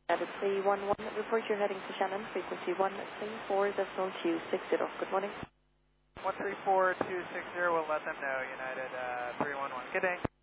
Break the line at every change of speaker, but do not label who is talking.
United 311, report you're heading to Shannon, frequency 134.260. Good morning.
134260, we'll let them know, United 311. Good day.